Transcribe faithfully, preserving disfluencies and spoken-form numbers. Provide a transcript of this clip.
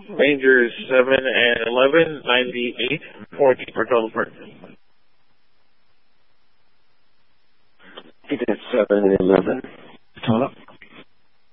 Rangers seven and eleven, ninety-eight, forty for total purchase. It is seven and eleven. Total.